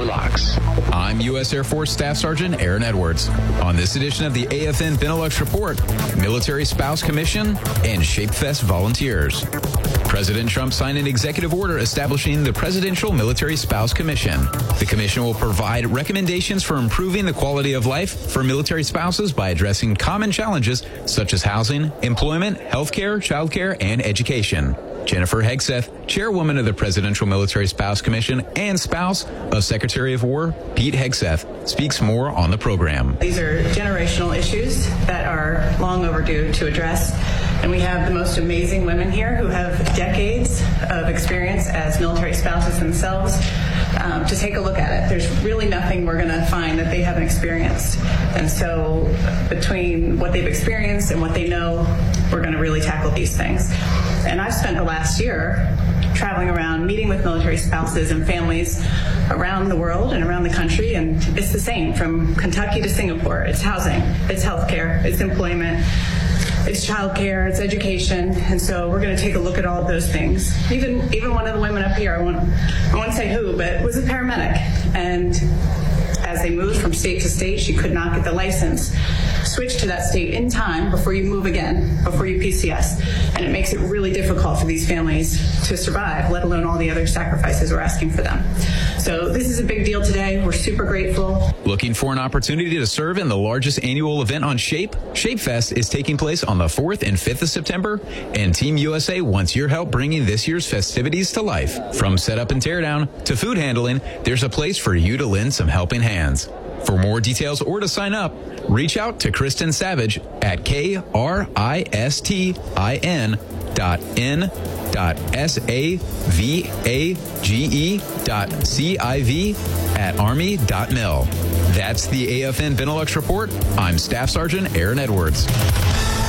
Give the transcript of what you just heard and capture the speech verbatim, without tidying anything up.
Relax. I'm U S Air Force Staff Sergeant Aaron Edwards. On this edition of the A F N Benelux Report, Military Spouse Commission and ShapeFest volunteers. President Trump signed an executive order establishing the Presidential Military Spouse Commission. The commission will provide recommendations for improving the quality of life for military spouses by addressing common challenges such as housing, employment, healthcare, childcare, and education. Jennifer Hegseth, chairwoman of the Presidential Military Spouse Commission and spouse of Secretary of War Pete Hegseth, speaks more on the program. These are generational issues that are long overdue to address, and we have the most amazing women here who have decades of experience as military spouses themselves um, to take a look at it. There's really nothing we're going to find that they haven't experienced, and so between what they've experienced and what they know, we're going to really tackle these things. And I've spent the last year traveling around, meeting with military spouses and families around the world and around the country, and it's the same from Kentucky to Singapore. It's housing, it's healthcare, it's employment, it's childcare, it's education, and so we're going to take a look at all of those things. Even even one of the women up here, I won't, I won't say who, but was a paramedic, and as they moved from state to state, she could not get the license. Switch to that state in time before you move again, before you P C S. And it makes it really difficult for these families to survive, let alone all the other sacrifices we're asking for them. So this is a big deal today. We're super grateful. Looking for an opportunity to serve in the largest annual event on SHAPE? ShapeFest is taking place on the fourth and fifth of September, and Team U S A wants your help bringing this year's festivities to life. From setup and teardown to food handling, there's a place for you to lend some helping hands. For more details or to sign up, reach out to Kristen Savage at K R I S T I N dot N dot S A V A G E dot C I V at Army dot mil. That's the A F N Benelux Report. I'm Staff Sergeant Aaron Edwards.